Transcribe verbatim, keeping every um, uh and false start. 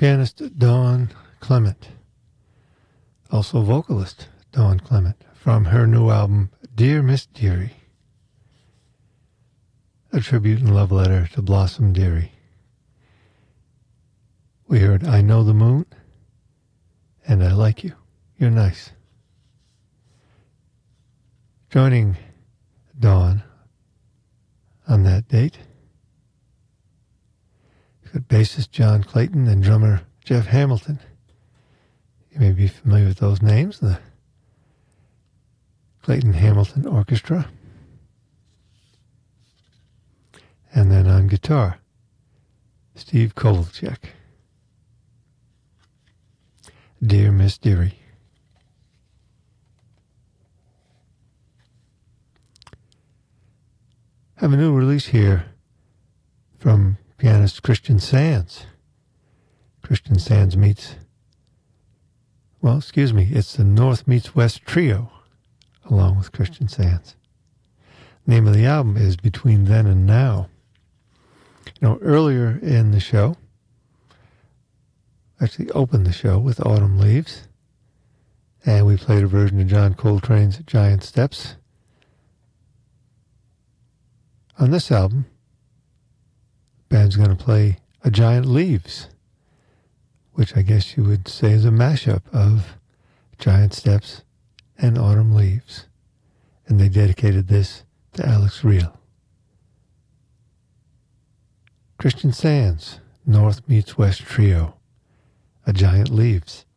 Pianist Dawn Clement, also vocalist Dawn Clement, from her new album, Dear Miss Dearie, a tribute and love letter to Blossom Dearie. We heard I Know the Moon and I Like You. You're Nice. Joining Dawn on that date, you've got bassist John Clayton and drummer Jeff Hamilton. You may be familiar with those names, the Clayton Hamilton Orchestra. And then on guitar, Steve Kovalchek. Dear Miss Dearie. Have a new release here from pianist Christian Sands. Christian Sands meets, well, excuse me, it's the North Meets West Trio, along with Christian Sands. Name of the album is Between Then and Now. You know, earlier in the show, actually opened the show with Autumn Leaves, and we played a version of John Coltrane's Giant Steps. On this album, the band's going to play A Giant Leaves, which I guess you would say is a mashup of Giant Steps and Autumn Leaves. And they dedicated this to Alex Reel. Christian Sands, North Meets West Trio, A Giant Leaves.